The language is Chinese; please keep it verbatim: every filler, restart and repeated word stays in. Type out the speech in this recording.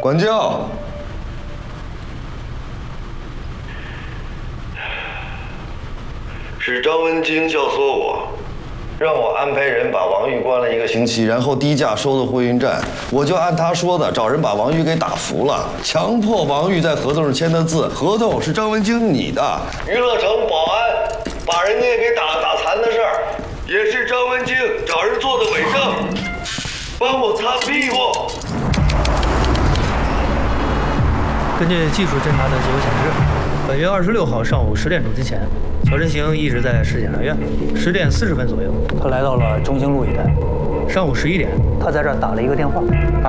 管教。是张文京教唆我，让我安排人把王玉关了一个星期，然后低价收的货运站，我就按他说的找人把王玉给打服了，强迫王玉在合同上签的字，合同是张文京你的。娱乐城保安把人家给打打残的事儿，也是张文京找人做的伪证，帮我擦屁股。 根据技术侦查的结果显示，本月二十六号上午十点钟之前，乔振兴一直在市检察院。十点四十分左右，他来到了中兴路一带。上午十一点，他在这儿打了一个电话。